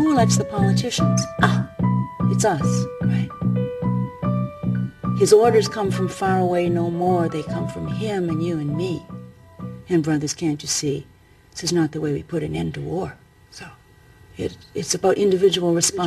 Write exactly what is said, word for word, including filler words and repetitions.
Who elects the politicians? Ah, it's us, right? His orders come from far away no more. They come from him and you and me. And brothers, can't you see? This is not the way we put an end to war. So it, it's about individual responsibility.